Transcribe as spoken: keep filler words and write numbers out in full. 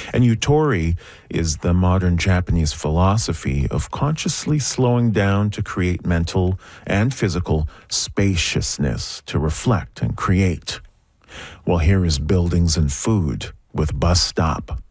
And Yutori is the modern Japanese philosophy of consciously slowing down to create mental and physical spaciousness to reflect and create. Well, here is Buildings and Food with Bus Stop.